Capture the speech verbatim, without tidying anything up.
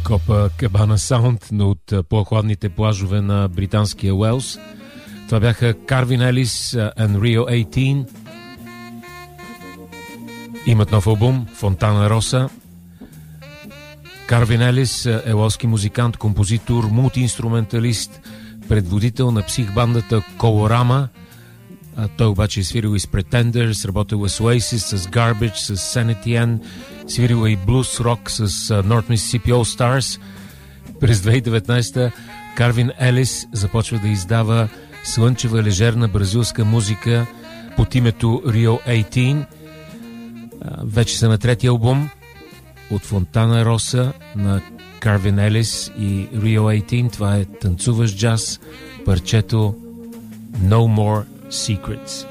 Копа Кабана Саунд, но от по-хладните плажове на британския Уелс. Това бяха Карвин Елис and Rio осемнайсет. Имат нов албум Фонтана Роса. Карвин Елис е уелски музикант, композитор, мултиинструменталист, предводител на психбандата Колорама. А той обаче е свирил и с Pretenders, работил е с Oasis, с Garbage, с Saint Etienne, свирил е и блюз рок с North Mississippi All Stars. През две хиляди и деветнайсета Карвин Елис започва да издава слънчева, лежерна бразилска музика под името Rio осемнайсет. Вече са на третия албум от Фонтана Роса на Карвин Елис и Rio осемнайсет. Това е танцуващ джаз, парчето No More Secrets.